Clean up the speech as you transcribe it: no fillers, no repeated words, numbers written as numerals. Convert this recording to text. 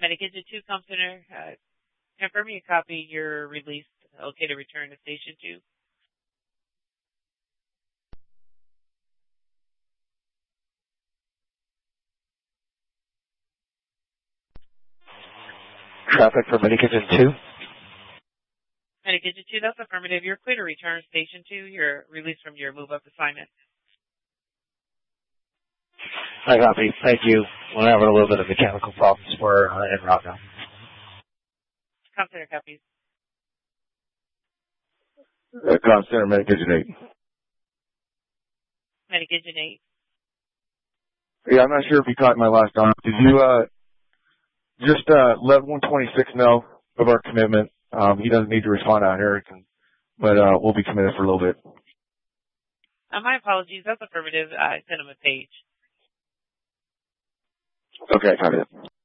Medication 2 Com Center, confirm me a copy your release. Okay to return to Station 2. Traffic for Medication 2. Medication 2, that's affirmative. You're clear to return to Station 2. You're released from your move-up assignment. I copy. Thank you. We're having a little bit of mechanical problems for en route now. Com Center copies. Com Center, Medication 8. Medication 8. Yeah, I'm not sure if you caught my last time. Did you just let 126 know of our commitment? He doesn't need to respond out here, but we'll be committed for a little bit. My apologies. That's affirmative. I sent him a page. Okay, got it.